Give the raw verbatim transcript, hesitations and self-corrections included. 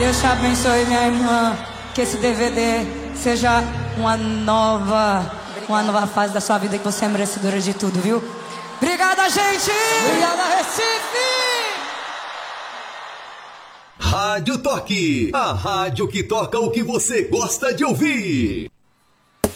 Deus te abençoe, minha irmã. Que esse D V D seja uma nova, uma nova fase da sua vida, que você é merecedora de tudo, viu? Obrigada, gente! Obrigada, Recife! Rádio Toque, a rádio que toca o que você gosta de ouvir.